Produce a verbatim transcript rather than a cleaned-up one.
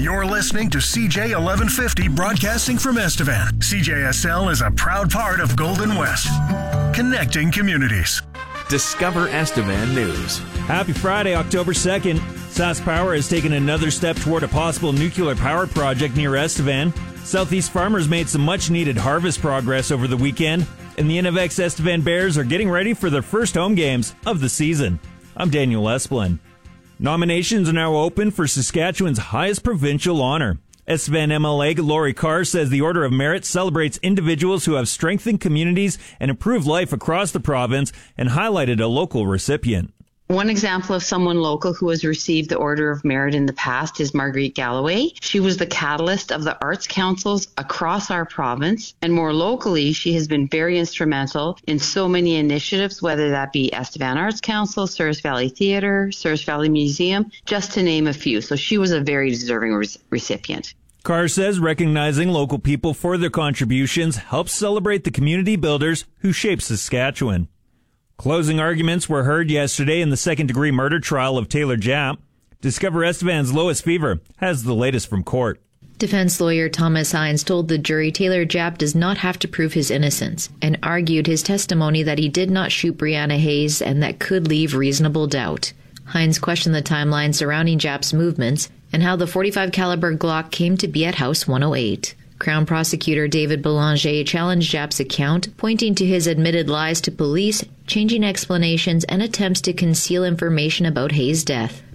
You're listening to C J eleven fifty broadcasting from Estevan. C J S L is a proud part of Golden West, connecting communities. Discover Estevan News. Happy Friday, October second. SaskPower has taken another step toward a possible nuclear power project near Estevan. Southeast farmers made some much-needed harvest progress over the weekend, and the Innovex Estevan Bears are getting ready for their first home games of the season. I'm Daniel Esplin. Nominations are now open for Saskatchewan's highest provincial honor. Estevan M L A Lori Carr says the Order of Merit celebrates individuals who have strengthened communities and improved life across the province, and highlighted a local recipient. One example of someone local who has received the Order of Merit in the past is Marguerite Galloway. She was the catalyst of the arts councils across our province, and more locally, she has been very instrumental in so many initiatives, whether that be Estevan Arts Council, Souris Valley Theatre, Souris Valley Museum, just to name a few. So she was a very deserving re- recipient. Carr says recognizing local people for their contributions helps celebrate the community builders who shape Saskatchewan. Closing arguments were heard yesterday in the second-degree murder trial of Taylor Japp. Discover Estevan's Lois Fever has the latest from court. Defense lawyer Thomas Hines told the jury Taylor Japp does not have to prove his innocence, and argued his testimony that he did not shoot Brianna Hayes and that could leave reasonable doubt. Hines questioned the timeline surrounding Japp's movements and how the forty-five caliber Glock came to be at House one oh eight. Crown Prosecutor David Belanger challenged Japp's account, pointing to his admitted lies to police, changing explanations, and attempts to conceal information about Hayes' death.